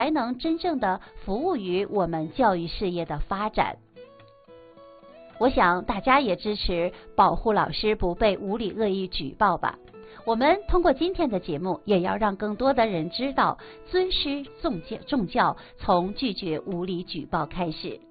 才能真正的服务于我们教育事业的发展。我想大家也支持保护老师不被无理恶意举报吧。我们通过今天的节目，也要让更多的人知道，尊师重教从拒绝无理举报开始。